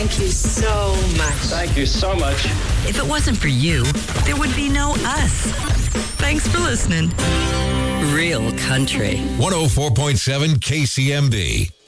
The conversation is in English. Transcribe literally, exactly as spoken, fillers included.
Thank you so much. Thank you so much. If it wasn't for you, there would be no us. Thanks for listening. Real country. one oh four point seven K C M B.